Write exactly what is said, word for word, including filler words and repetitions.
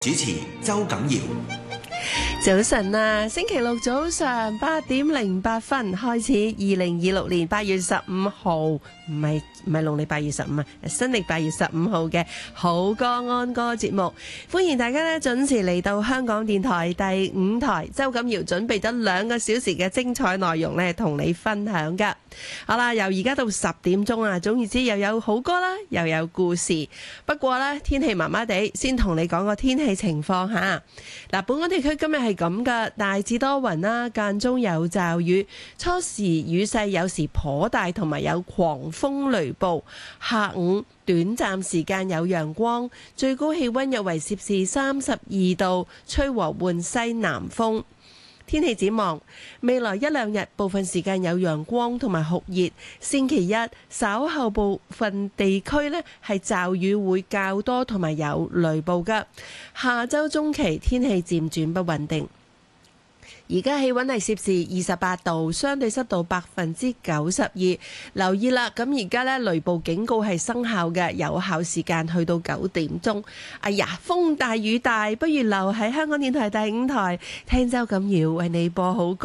主持周錦堯。 早晨啊，星期六早上八點零八分開始，二零二六年八月十五號，唔係唔係農曆八月十五啊，新曆八月十五號嘅好歌安歌節目，歡迎大家咧準時嚟到香港電台第五台，周錦堯準備咗兩個小時嘅精彩內容咧，同你分享噶。好啦，由而家到十點鐘啊，總言之又有好歌啦，又有故事。不過呢，天氣麻麻地，先同你講個天氣情況吓。嗱，本港地區今日係咁噶，大致多雲啦，間中有驟雨，初時雨勢有時頗大，同埋有狂風雷暴。下午短暫時間有陽光，最高氣溫約為攝氏三十二度，吹和緩西南風。天氣展望，未來一兩日部分時間有陽光同埋酷熱，星期一稍後部分地區呢係驟雨會較多同埋有雷暴㗎。下周中期天氣漸轉不穩定。而家氣溫係攝氏二十八度，相對濕度百分之九十二。留意啦，咁而家呢雷暴警告係生效嘅，有效時間去到九點鐘。哎呀，風大雨大，不如留喺香港電台第五台聽周錦堯為你播好歌。